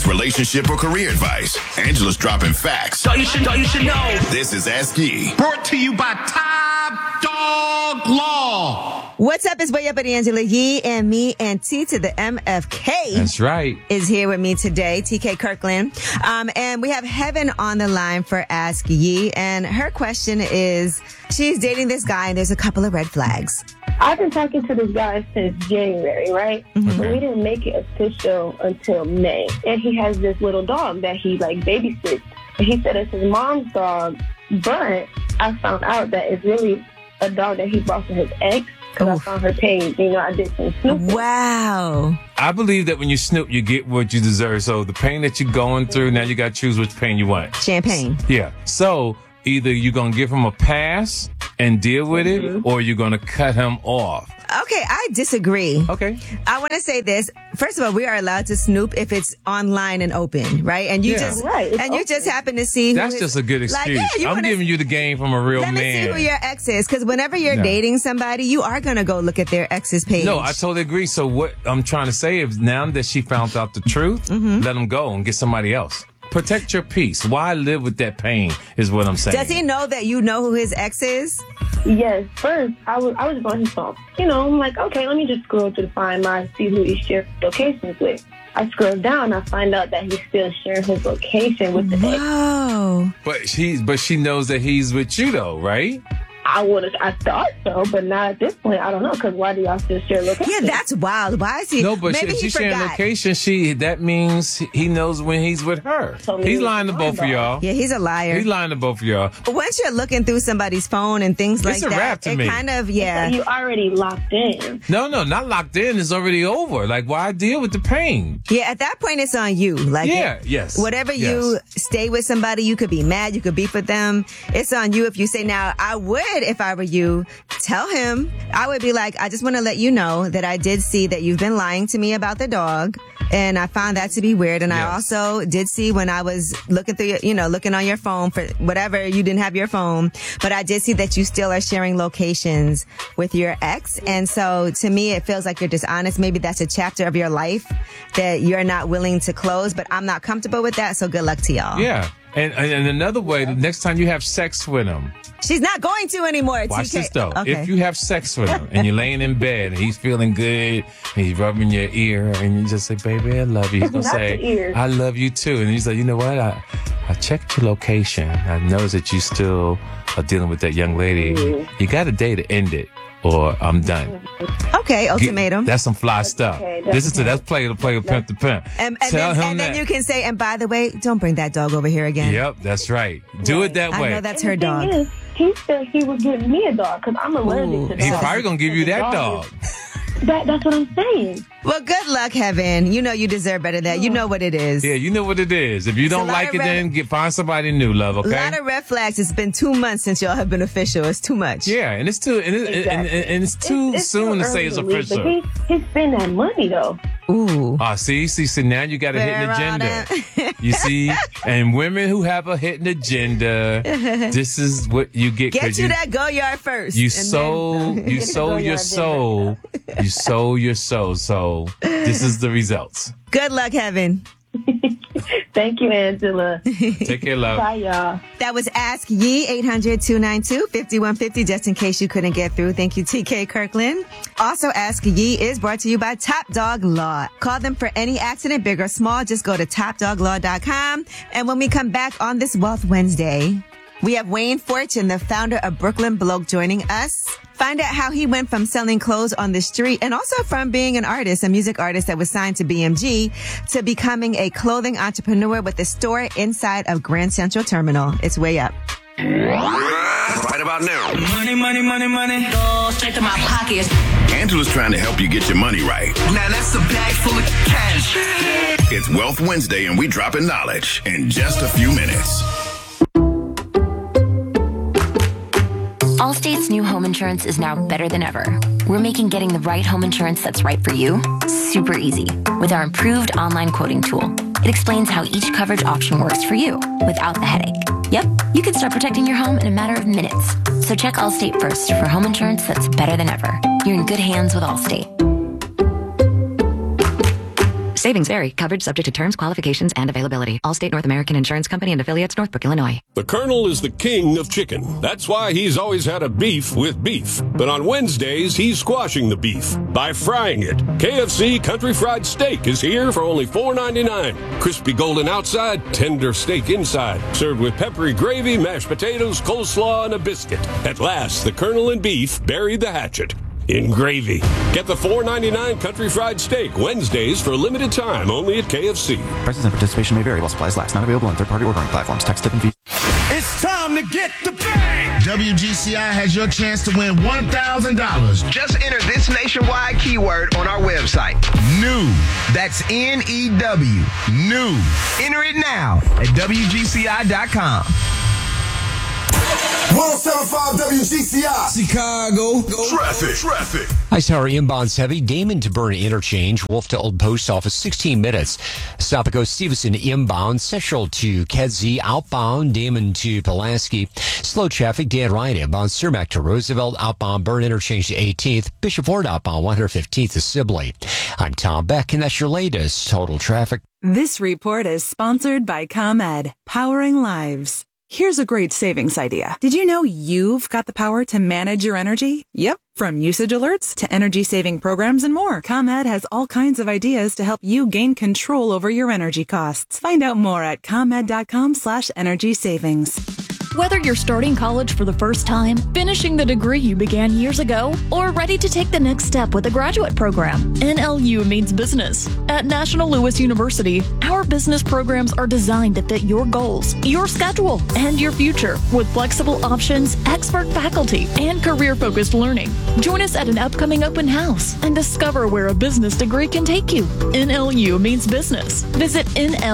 relationship, or career advice. Angela's dropping facts. Thought you should know. This is Ask Yee. Brought to you by Top Dog Law. What's up? It's Way Up with Angela Yee, and me and T to the MFK. That's right. Is here with me today, TK Kirkland. And we have Heaven on the line for Ask Yee. And her question is, she's dating this guy and there's a couple of red flags. I've been talking to this guy since January, right? Mm-hmm. But we didn't make it official until May. And he has this little dog that he babysits. And he said it's his mom's dog, but I found out that it's really a dog that he bought for his ex. Because I found her page. I did some snooping. Wow. I believe that when you snoop, you get what you deserve. So the pain that you're going through, now you got to choose which pain you want. Champagne. Yeah. So either you're going to give him a pass and deal with it, or you're going to cut him off. Okay, I disagree. Okay. I want to say this. First of all, we are allowed to snoop if it's online and open, right? And you just happen to see. That's just a good excuse. I'm giving you the game from a real man. Let me see who your ex is, because whenever you're dating somebody, you are going to go look at their ex's page. No, I totally agree. So what I'm trying to say is, now that she found out the truth, let him go and get somebody else. Protect your peace. Why live with that pain is what I'm saying. Does he know that you know who his ex is? Yes. First, I was on his phone. I'm like, okay, let me just scroll to find see who he shared locations with. I scroll down, I find out that he's still sharing his location with the ex. Wow. But she knows that he's with you though, right? I thought so, but now at this point, I don't know, because why do y'all still share location? Yeah, that's wild. Why is he? No, but maybe if he she's sharing location, that means he knows when he's with her. He's lying to both of y'all. Yeah, he's a liar. He's lying to both of y'all. But once you're looking through somebody's phone and things like that, it's a wrap to me. Kind of, yeah. So you already locked in. No, not locked in. It's already over. Like, why deal with the pain? Yeah, at that point, it's on you. Like, yes. Whatever you stay with somebody, you could be mad, you could beef with them. It's on you if you say, now, I would, if I were you, tell him. I would be like, I just want to let you know that I did see that you've been lying to me about the dog, and I found that to be weird. And I also did see when I was looking through looking on your phone for whatever, you didn't have your phone, but I did see that you still are sharing locations with your ex. And so to me, it feels like you're dishonest. Maybe that's a chapter of your life that you're not willing to close, but I'm not comfortable with that. So good luck to y'all. Yeah. And another way, the next time you have sex with him. She's not going to anymore. Watch TK. this though. Okay. If you have sex with him and you're laying in bed and he's feeling good and he's rubbing your ear and you just say, baby, I love you. He's going to say, I love you too. And he's like, you know what? I checked your location. I noticed that you still are dealing with that young lady. You got a day to end it, or I'm done. Okay, ultimatum. That's some fly stuff. Okay, that's player to player, pimp to pimp. And Tell him then that. you can say, and by the way, don't bring that dog over here again. Yep, that's right. Do it that way. I know that's her And the thing dog. is, he said he would give me a dog because I'm allergic to dogs. He's probably going to give you that dog. That's what I'm saying. Well, good luck, Heaven. You know you deserve better than that. You know what it is. Yeah, you know what it is. If you don't like it, then find somebody new, love, okay? A lot of red flags. It's been 2 months since y'all have been official. It's too much. Yeah, and it's too it's too soon to say it's official. But he spent that money, though. Ooh. See, now you got a hidden agenda. You see, and women who have a hidden agenda, this is what you get. Get you that go yard first. You sold your soul. You sold your soul. So this is the results. Good luck, Heaven. Thank you, Angela. Take care, love. Bye, y'all. That was Ask Yee, 800-292-5150, just in case you couldn't get through. Thank you, TK Kirkland. Also, Ask Yee is brought to you by Top Dog Law. Call them for any accident, big or small. Just go to topdoglaw.com. And when we come back on this Wealth Wednesday, we have Wayne Fortune, the founder of Brooklyn Bloke, joining us. Find out how he went from selling clothes on the street and also from being an artist, a music artist that was signed to BMG, to becoming a clothing entrepreneur with a store inside of Grand Central Terminal. It's way up. Right about now. Money. Go straight to my pockets. Angela's trying to help you get your money right. Now that's a bag full of cash. It's Wealth Wednesday and we dropping knowledge in just a few minutes. Allstate's new home insurance is now better than ever. We're making getting the right home insurance that's right for you super easy with our improved online quoting tool. It explains how each coverage option works for you without the headache. Yep, you can start protecting your home in a matter of minutes. So check Allstate first for home insurance that's better than ever. You're in good hands with Allstate. Savings vary. Coverage subject to terms, qualifications, and availability. Allstate North American Insurance Company and affiliates, Northbrook, Illinois. The Colonel is the king of chicken. That's why he's always had a beef with beef. But on Wednesdays, he's squashing the beef by frying it. KFC Country Fried Steak is here for only $4.99. Crispy golden outside, tender steak inside. Served with peppery gravy, mashed potatoes, coleslaw, and a biscuit. At last, the Colonel and beef buried the hatchet in gravy. Get the $4.99 Country Fried Steak Wednesdays for a limited time only at KFC. Prices and participation may vary while supplies last. Not available on third-party ordering platforms. Tax, tip, and fees. It's time to get the bag. WGCI has your chance to win $1,000. Just enter this nationwide keyword on our website. New. That's N-E-W. New. Enter it now at WGCI.com. 107.5 WGCI. Chicago. Traffic. Ice Tower inbounds heavy. Damon to Burn Interchange. Wolf to Old Post Office, 16 minutes. South Coast Stevenson inbound. Central to Kedzie. Outbound. Damon to Pulaski. Slow traffic. Dan Ryan inbound. Cermak to Roosevelt. Outbound. Burn Interchange to 18th. Bishop Ford outbound. 115th to Sibley. I'm Tom Beck, and that's your latest total traffic. This report is sponsored by ComEd, powering lives. Here's a great savings idea. Did you know you've got the power to manage your energy? Yep. From usage alerts to energy-saving programs and more, ComEd has all kinds of ideas to help you gain control over your energy costs. Find out more at ComEd.com/energy savings. Whether you're starting college for the first time, finishing the degree you began years ago, or ready to take the next step with a graduate program, NLU means business. At National Louis University, our business programs are designed to fit your goals, your schedule, and your future with flexible options, expert faculty, and career-focused learning. Join us at an upcoming open house and discover where a business degree can take you. NLU means business. Visit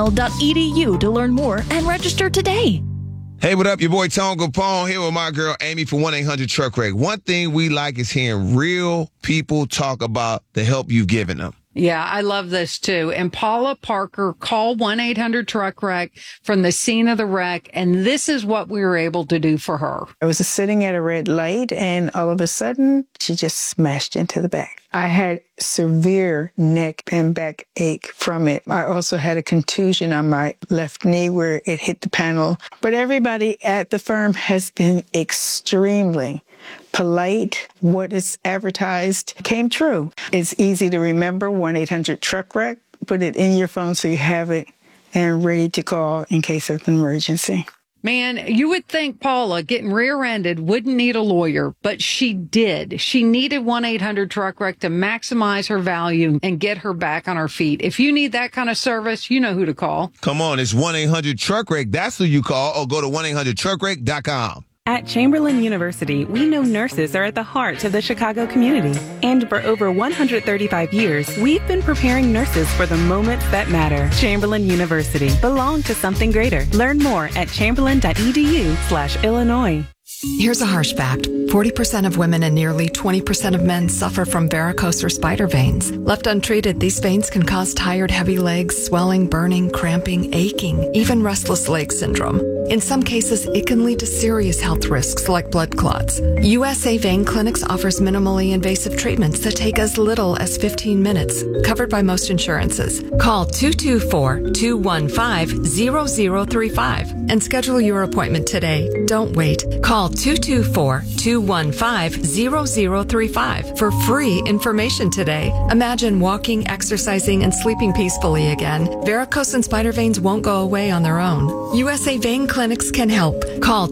nl.edu to learn more and register today. Hey, what up? Your boy Tone Capone here with my girl Amy from 1-800-TRUCK-WRECK. One thing we like is hearing real people talk about the help you've given them. Yeah, I love this too. And Paula Parker called 1-800-TRUCK-WRECK from the scene of the wreck, and this is what we were able to do for her. I was sitting at a red light, and all of a sudden, she just smashed into the back. I had severe neck and back ache from it. I also had a contusion on my left knee where it hit the panel. But everybody at the firm has been extremely polite. What is advertised came true. It's easy to remember, 1-800-TRUCK-WRECK. Put it in your phone so you have it and ready to call in case of an emergency. Man, you would think Paula getting rear-ended wouldn't need a lawyer, but she did. She needed 1-800-TRUCK-WRECK to maximize her value and get her back on her feet. If you need that kind of service, you know who to call. Come on, it's 1-800-TRUCK-WRECK. That's who you call, or go to 1-800-TRUCK-WRECK.com. At Chamberlain University, we know nurses are at the heart of the Chicago community. And for over 135 years, we've been preparing nurses for the moments that matter. Chamberlain University. Belong to something greater. Learn more at chamberlain.edu/Illinois. Here's a harsh fact. 40% of women and nearly 20% of men suffer from varicose or spider veins. Left untreated, these veins can cause tired, heavy legs, swelling, burning, cramping, aching, even restless leg syndrome. In some cases, it can lead to serious health risks like blood clots. USA Vein Clinics offers minimally invasive treatments that take as little as 15 minutes, covered by most insurances. Call 224-215-0035 and schedule your appointment today. Don't wait. Call 224-215-0035 for free information today. Imagine walking, exercising, and sleeping peacefully again. Varicose and spider veins won't go away on their own. USA Vein Clinics can help. Call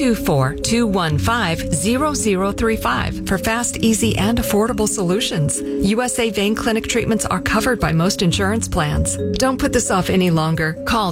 224-215-0035 for fast, easy, and affordable solutions. USA Vein Clinic treatments are covered by most insurance plans. Don't put this off any longer. Call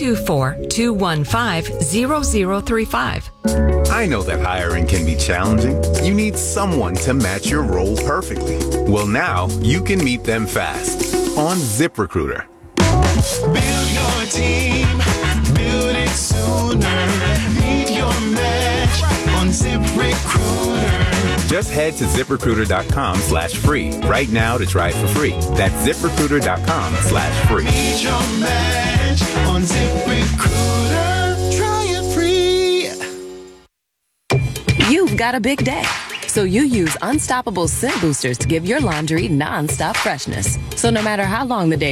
224-215-0035. I know that hiring can be challenging. You need someone to match your role perfectly. Well, now you can meet them fast on ZipRecruiter. Build your team, build it sooner. Meet your match on ZipRecruiter. Just head to ZipRecruiter.com/free right now to try it for free. That's ZipRecruiter.com/free. Meet your match on ZipRecruiter. Try it free. You've got a big day, so you use Unstoppable Scent Boosters to give your laundry non-stop freshness. So no matter how long the day